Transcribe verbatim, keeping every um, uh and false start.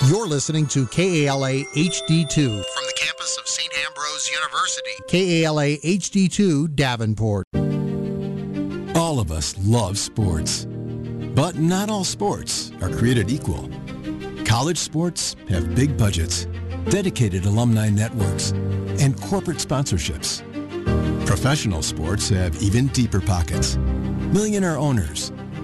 You're listening to K A L A H D two from the campus of Saint Ambrose University. K A L A H D two Davenport. All of us love sports, but not all sports are created equal. College sports have big budgets, dedicated alumni networks, and corporate sponsorships. Professional sports have even deeper pockets, millionaire owners,